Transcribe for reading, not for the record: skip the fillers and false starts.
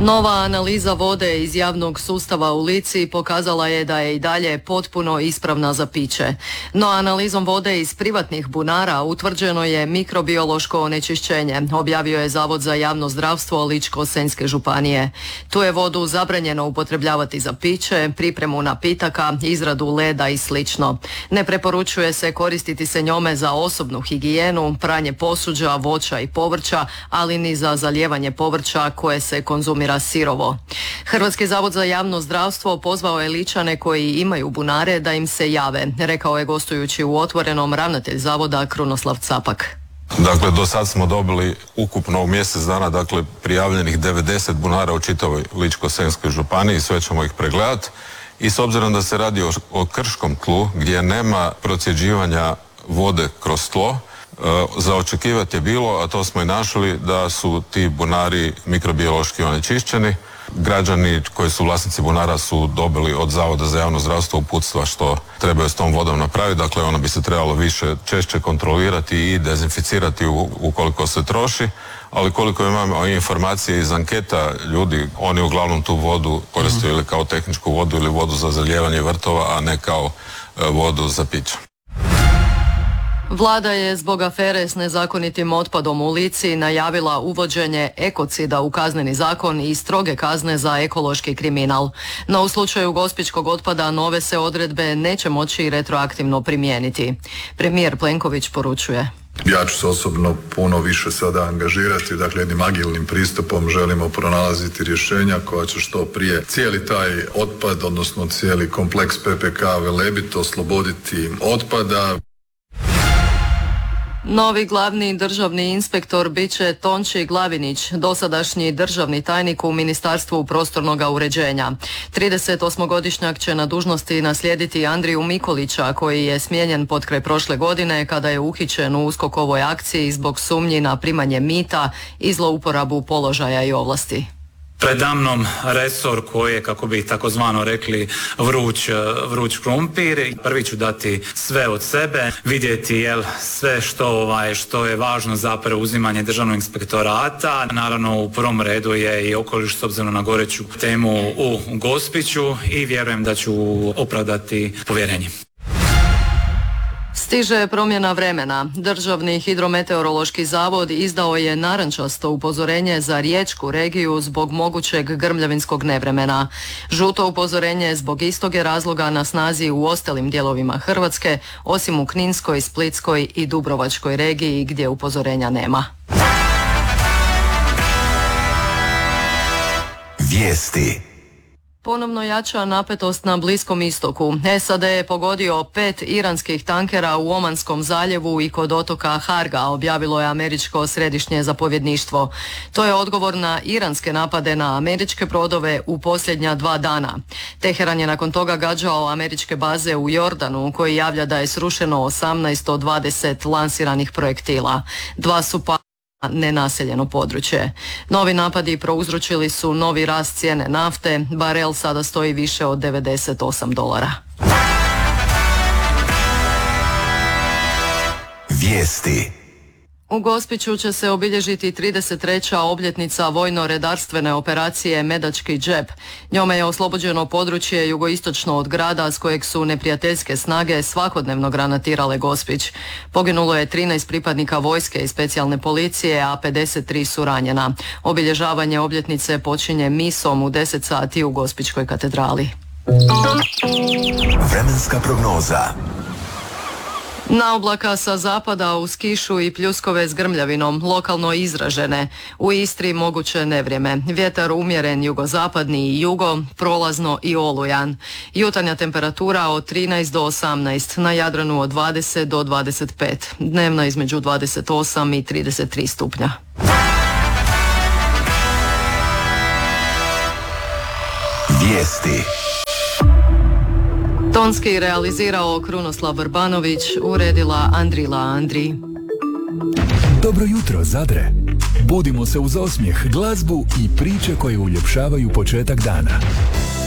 Nova analiza vode iz javnog sustava u Lici pokazala je da je i dalje potpuno ispravna za piće. No analizom vode iz privatnih bunara utvrđeno je mikrobiološko onečišćenje, objavio je Zavod za javno zdravstvo Ličko-senjske županije. Tu je vodu zabranjeno upotrebljavati za piće, pripremu napitaka, izradu leda i slično. Ne preporučuje se koristiti se njome za osobnu higijenu, pranje posuđa, voća i povrća, ali ni za zalijevanje povrća koje se konzumira sirovo. Hrvatski zavod za javno zdravstvo pozvao je Ličane koji imaju bunare da im se jave, rekao je gostujući u Otvorenom ravnatelj zavoda Krunoslav Capak. Dakle, do sad smo dobili ukupno u mjesec dana, prijavljenih 90 bunara u čitavoj Ličko-senjskoj županiji, sve ćemo ih pregledati. I s obzirom da se radi o krškom tlu gdje nema procjeđivanja vode kroz tlo, za očekivati je bilo, a to smo i našli, da su ti bunari mikrobiološki onečišćeni. Građani koji su vlasnici bunara su dobili od Zavoda za javno zdravstvo uputstva što trebaju s tom vodom napraviti. Dakle, ono bi se trebalo češće kontrolirati i dezinficirati ukoliko se troši. Ali koliko imamo informacije iz anketa ljudi, oni uglavnom tu vodu koriste ili kao tehničku vodu ili vodu za zalijevanje vrtova, a ne kao vodu za piće. Vlada je zbog afere s nezakonitim otpadom u Lici najavila uvođenje ekocida u kazneni zakon i stroge kazne za ekološki kriminal. No u slučaju gospićkog otpada nove se odredbe neće moći retroaktivno primijeniti. Premijer Plenković poručuje: Ja ću se osobno puno više sada angažirati, jednim agilnim pristupom želimo pronalaziti rješenja koja će što prije cijeli taj otpad, odnosno cijeli kompleks PPK Velebit osloboditi otpada. Novi glavni državni inspektor bit će Tonči Glavinić, dosadašnji državni tajnik u Ministarstvu prostornog uređenja. 38-godišnjak će na dužnosti naslijediti Andriju Mikulića, koji je smijenjen potkraj prošle godine kada je uhićen u USKOK-ovoj akciji zbog sumnji na primanje mita i zlouporabu položaja i ovlasti. Predamnom resor koji je, kako bi takozvano rekli, vruć krumpir. Prvi ću dati sve od sebe, vidjeti sve što je važno za preuzimanje državnog inspektorata. Naravno, u prvom redu je i okoliš s obzirom na goreću temu u Gospiću i vjerujem da ću opravdati povjerenje. Stiže promjena vremena. Državni hidrometeorološki zavod izdao je narančasto upozorenje za riječku regiju zbog mogućeg grmljavinskog nevremena. Žuto upozorenje zbog istog je razloga na snazi u ostalim dijelovima Hrvatske, osim u Kninskoj, Splitskoj i Dubrovačkoj regiji gdje upozorenja nema. Vijesti. Ponovno jača napetost na Bliskom istoku. SAD je pogodio 5 iranskih tankera u Omanskom zaljevu i kod otoka Harga, objavilo je američko središnje zapovjedništvo. To je odgovor na iranske napade na američke brodove u posljednja 2 dana. Teheran je nakon toga gađao američke baze u Jordanu, koji javlja da je srušeno 18 od 20 lansiranih projektila. 2 su nenaseljeno područje. Novi napadi prouzročili su novi rast cijene nafte. Barel sada stoji više od $98. Vijesti. U Gospiću će se obilježiti 33. obljetnica vojno-redarstvene operacije Medački džep. Njome je oslobođeno područje jugoistočno od grada s kojeg su neprijateljske snage svakodnevno granatirale Gospić. Poginulo je 13 pripadnika vojske i specijalne policije, a 53 su ranjena. Obilježavanje obljetnice počinje misom u 10 sati u Gospićkoj katedrali. Vremenska prognoza. Na oblaka sa zapada uz kišu i pljuskove s grmljavinom, lokalno izražene. U Istri moguće nevrijeme. Vjetar umjeren jugozapadni i jugo, prolazno i olujan. Jutarnja temperatura od 13 do 18, na Jadranu od 20 do 25. Dnevna između 28 i 33 stupnja. Vijesti. Tonski realizirao Krunoslav Vrbanović, uredila Andrila Andri. Dobro jutro, Zadre. Budimo se uz osmijeh, glazbu i priče koje uljepšavaju početak dana.